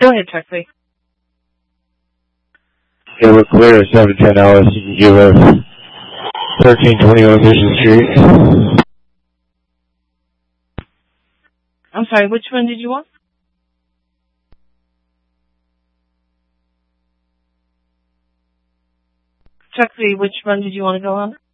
Go ahead, Chuck Lee. Yeah, we're clear at 7 to 10 hours. You can give us 1321 Mission Street. I'm sorry, which one did you want? Chuck Lee, which one did you want to go on?